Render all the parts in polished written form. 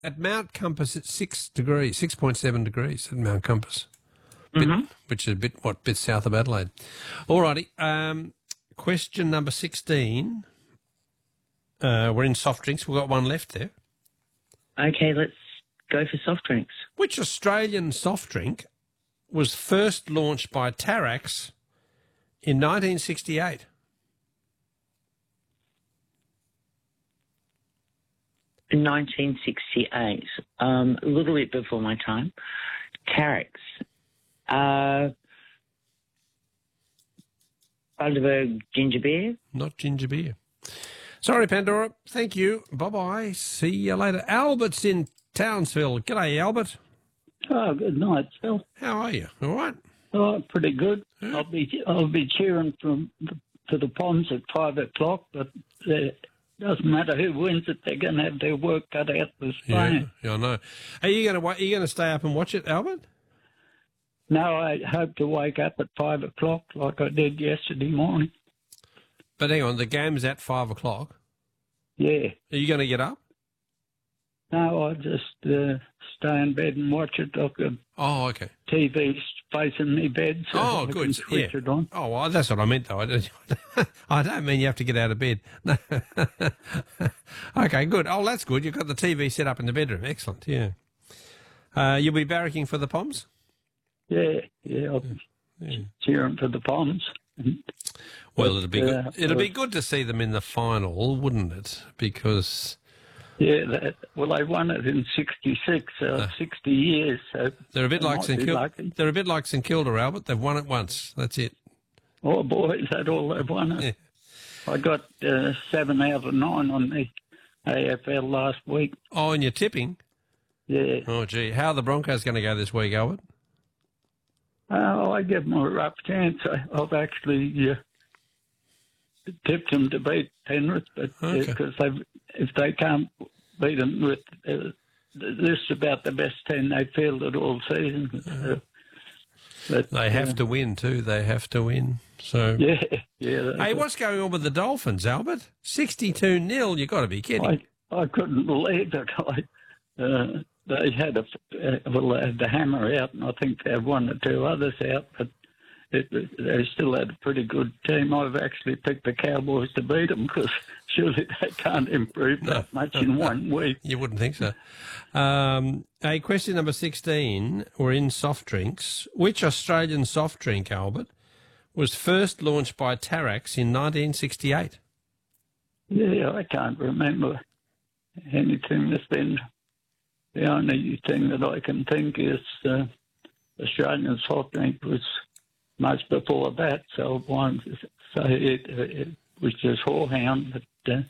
at Mount Compass, it's 6.7 degrees at Mount Compass, which is a bit south of Adelaide. All righty. Question number 16. We're in soft drinks. We've got one left there. Okay, let's go for soft drinks. Which Australian soft drink was first launched by Tarax in 1968? In 1968, a little bit before my time. Tarax. Bundaberg ginger beer? Not ginger beer. Sorry, Pandora. Thank you. Bye-bye. See you later. Albert's in Townsville. G'day, Albert. Oh, good night, Phil. How are you? All right? Oh, pretty good. Yeah. I'll be cheering for the Poms at 5 o'clock, but it doesn't matter who wins it. They're going to have their work cut out for Spain. Yeah, I know. Are you going to stay up and watch it, Albert? No, I hope to wake up at 5 o'clock like I did yesterday morning. But hang on, the game's at 5 o'clock. Yeah. Are you going to get up? No, I'll just stay in bed and watch it. I've got okay. TV facing me bed, so I good. can switch it on. Oh, well, that's what I meant, though. I don't mean you have to get out of bed. No. Okay, good. Oh, that's good. You've got the TV set up in the bedroom. Excellent, yeah. You'll be barracking for the Poms? Yeah, I'll be cheering for the Poms. Well, it'll be good. It'll be good to see them in the final, wouldn't it? Because they won it in '66, 60 years. So they're a bit like St Kilda. They're a bit like St Kilda, Albert. They've won it once. That's it. Oh boy, is that all they've won it? Yeah. I got 7 out of 9 on the AFL last week. Oh, and you're tipping? Yeah. Oh, gee, how are the Broncos going to go this week, Albert? I give them a rough chance. I've actually tipped them to beat Penrith, but because if they can't beat them with this is about the best 10 they fielded all season. But they have to win too. They have to win. So yeah. Hey, what's going on with the Dolphins, Albert? 62-0. You've got to be kidding. I couldn't believe it. They had the hammer out, and I think they had 1 or 2 others out, but they still had a pretty good team. I've actually picked the Cowboys to beat them because surely they can't improve that much in 1 week. You wouldn't think so. Question number 16. We're in soft drinks. Which Australian soft drink, Albert, was first launched by Tarax in 1968? Yeah, I can't remember anything that's been... The only thing that I can think is Australian soft drink was much before that, so I won't say it was just Horehound, but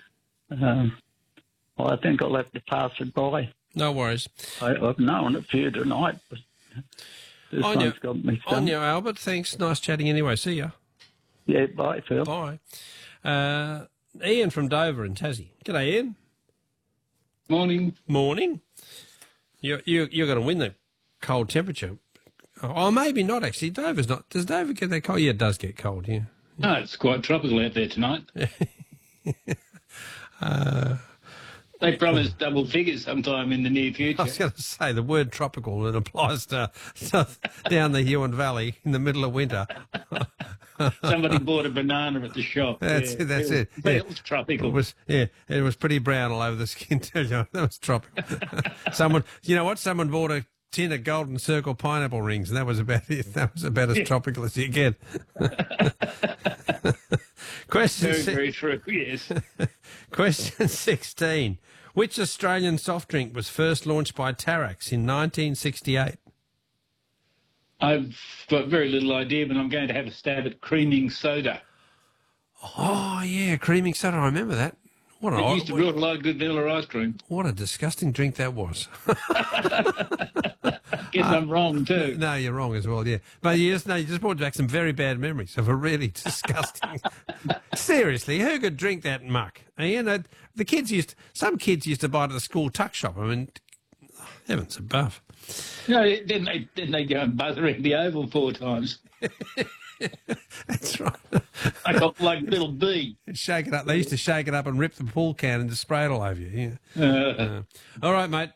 I think I'll have to pass it by. No worries. I've known a few tonight, but this one's got me stumped. On you, Albert. Thanks. Nice chatting anyway. See ya. Yeah, bye, Phil. Bye. Ian from Dover in Tassie. G'day, Ian. Morning. You're going to win the cold temperature. Oh, maybe not, actually. Dover's not. Does Dover get that cold? Yeah, it does get cold, yeah. No, it's quite tropical out there tonight. They promised double figures sometime in the near future. I was going to say, the word tropical, it applies to down the Huon Valley in the middle of winter. Somebody bought a banana at the shop. That's it. It was tropical. It was pretty brown all over the skin too. That was tropical. Someone bought a tin of Golden Circle pineapple rings, and that was about it. That was about as tropical as you get. Very true, yes. Question 16. Which Australian soft drink was first launched by Tarax in 1968? I've got very little idea, but I'm going to have a stab at creaming soda. Oh, yeah, creaming soda. I remember that. It used to build a lot of good vanilla ice cream. What a disgusting drink that was. Guess I'm wrong too. No, you're wrong as well, yeah. But you just brought back some very bad memories of a really disgusting... Seriously, who could drink that muck? And, some kids used to buy it at the school tuck shop. I mean, heavens above. No, didn't they go and buzz around the oval 4 times? That's right. I got like little bee. Shake it up. They used to shake it up and rip the pool can and just spray it all over you. Yeah. All right, mate.